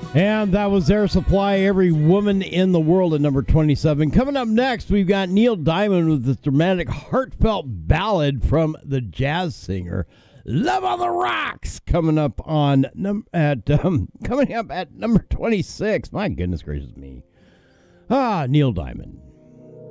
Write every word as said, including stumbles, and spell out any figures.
And that was Air Supply, Every Woman in the World at number twenty-seven. Coming up next, we've got Neil Diamond with this dramatic, heartfelt ballad from the jazz singer Love on the Rocks. Coming up on num- at um, coming up at number twenty-six. My goodness gracious me. Ah, Neil Diamond.